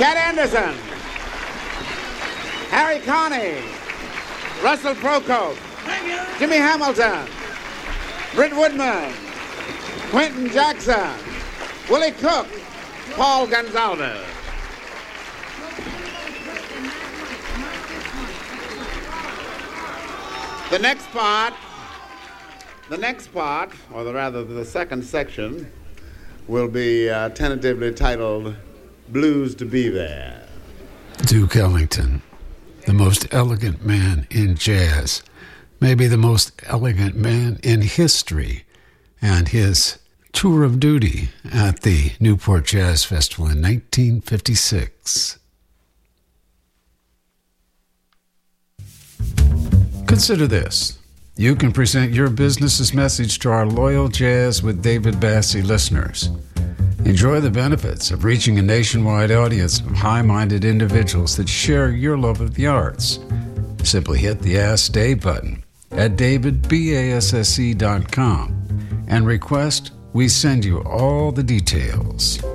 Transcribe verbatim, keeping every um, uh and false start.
Cat Anderson, Harry Carney, Russell Procope, Jimmy Hamilton, Britt Woodman, Quentin Jackson, Willie Cook, Paul Gonzalez. The next part, the next part, or the, rather the second section, will be uh, tentatively titled Blues to Be There. Duke Ellington, the most elegant man in jazz, maybe the most elegant man in history, and his tour of duty at the Newport Jazz Festival in nineteen fifty-six. Consider this. You can present your business's message to our loyal Jazz with David Bassie listeners. Enjoy the benefits of reaching a nationwide audience of high-minded individuals that share your love of the arts. Simply hit the Ask Dave button at david basse dot com and request we send you all the details.